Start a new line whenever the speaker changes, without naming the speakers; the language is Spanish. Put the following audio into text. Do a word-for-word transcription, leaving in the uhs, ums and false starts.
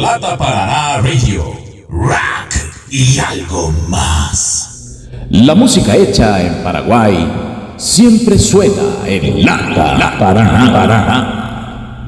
Lata Paraná Radio. Rock y algo más.
La música hecha en Paraguay siempre suena en Lata Paraná.